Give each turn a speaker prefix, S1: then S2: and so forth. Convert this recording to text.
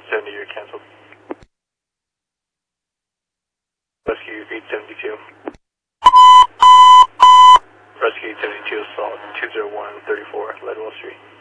S1: 870, you're canceled. Rescue 872. Rescue 872, assault 20134, Leadwell Street.